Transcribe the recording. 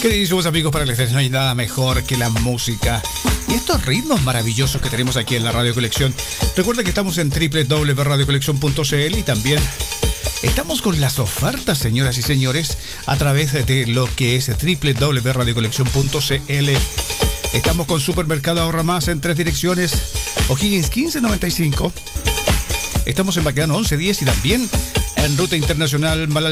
Queridísimos amigos, para que no hay nada mejor que la música y estos ritmos maravillosos que tenemos aquí en la Radio Colección. Recuerda que estamos en www.radiocolección.cl y también estamos con las ofertas, señoras y señores, a través de lo que es www.radiocolección.cl. Estamos con Supermercado Ahorra Más en 3 direcciones: O'Higgins 1595. Estamos en Baquedano 1110 y también en Ruta Internacional Malal